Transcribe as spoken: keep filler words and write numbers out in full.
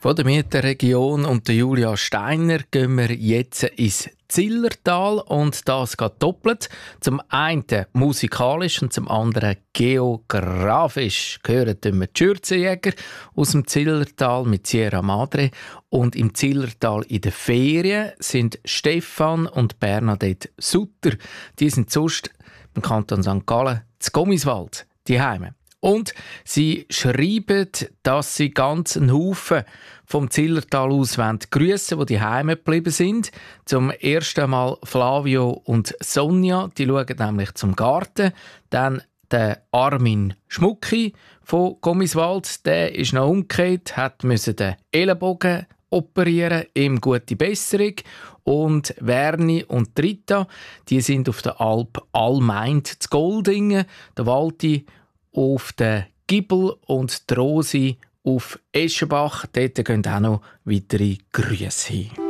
Von der Mieterregion und der Julia Steiner gehen wir jetzt ins Zillertal und das geht doppelt. Zum einen musikalisch und zum anderen geografisch gehören wir die Schürzenjäger aus dem Zillertal mit Sierra Madre und im Zillertal in den Ferien sind Stefan und Bernadette Sutter. Die sind sonst im Kanton Sankt Gallen zu Gommiswald, die Heime. Und sie schreiben, dass sie ganz einen Haufen vom Zillertal aus grüßen wollen, die Heime geblieben sind. Zum ersten Mal Flavio und Sonja, die schauen nämlich zum Garten. Dann der Armin Schmucki von Gommiswald, der ist noch umgekehrt, hat müssen den Ellenbogen operieren, ihm gute Besserung. Und Werni und Rita, die sind auf der Alp Allmeind zu Goldingen, der Walti auf den Gibbel und die Rosi auf Eschenbach. Dort gehen auch noch weitere Grüße hin.